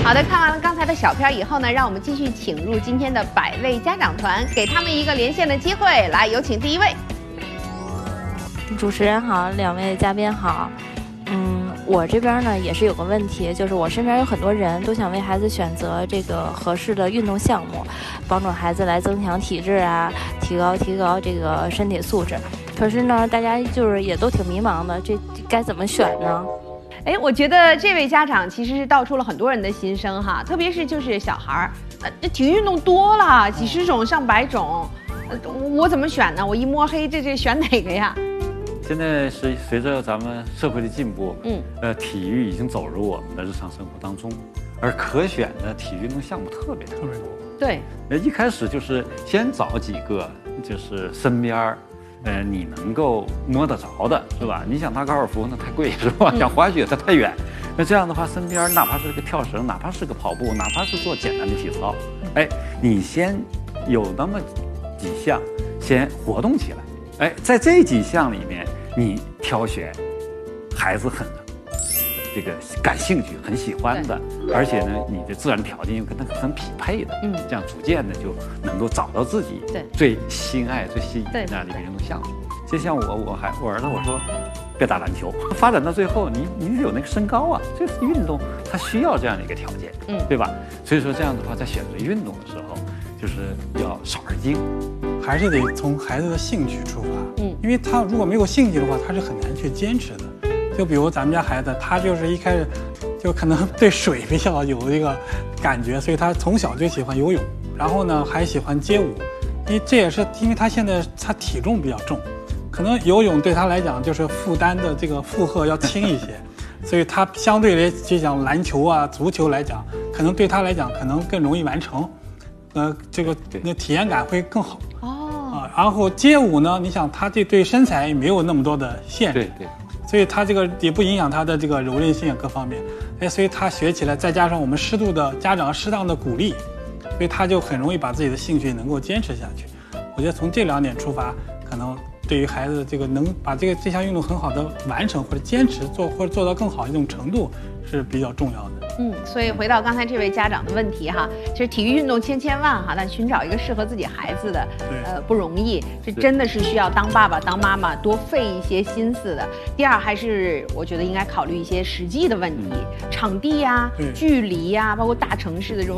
好的，看完了刚才的小片以后呢，让我们继续请入今天的百位家长团，给他们一个连线的机会。来，有请第一位。 主持人好，两位嘉宾好。我这边呢也是有个问题，就是我身边有很多人都想为孩子选择这个合适的运动项目，帮助孩子来增强体质啊，提高这个身体素质。可是呢，大家就是也都挺迷茫的，这该怎么选呢？ 哎，我觉得这位家长其实是道出了很多人的心声哈，特别是就是小孩儿，这体育运动多了，几十种上百种，我怎么选呢？我一摸黑，这选哪个呀？ 现在是随着咱们社会的进步，体育已经走入我们的日常生活当中，而可选的体育运动项目特别多。 对， 一开始就是先找几个，就是身边你能够摸得着的，是吧？你想打高尔夫那太贵，是吧？想滑雪它太远，那这样的话，身边哪怕是个跳绳，哪怕是个跑步，哪怕是做简单的体操，哎，你先有那么几项，先活动起来，哎，在这几项里面，你挑选孩子这个感兴趣、很喜欢的，而且呢，你的自然条件又跟他很匹配的，这样逐渐的就能够找到自己最心爱、最吸引的这样的一个运动项目。就像我儿子我说，别打篮球，发展到最后，你得有那个身高啊，这个运动它需要这样的一个条件，对吧？所以说这样的话，在选择运动的时候，就是要少而精， 还是得从孩子的兴趣出发，因为他如果没有兴趣的话，他是很难去坚持的。就比如咱们家孩子，他就是一开始就可能对水比较有一个感觉，所以他从小就喜欢游泳，然后呢还喜欢街舞，这也是因为他现在他体重比较重，可能游泳对他来讲就是负担的这个负荷要轻一些，所以他相对来就讲篮球啊、足球来讲，可能对他来讲可能更容易完成，这个体验感会更好。然后街舞呢，你想他对身材也没有那么多的限制，对。所以他这个也不影响他的这个柔韧性各方面，所以他学起来，再加上我们家长适当的鼓励，所以他就很容易把自己的兴趣能够坚持下去。我觉得从这2点出发，可能对于孩子这个能把这项运动很好的完成或者坚持或者做到更好的一种程度是比较重要的。 所以回到刚才这位家长的问题哈，其实体育运动千万哈，但寻找一个适合自己孩子的，不容易，这真的是需要当爸爸当妈妈多费一些心思的。第二，还是我觉得应该考虑一些实际的问题，场地呀、距离呀，包括大城市的这种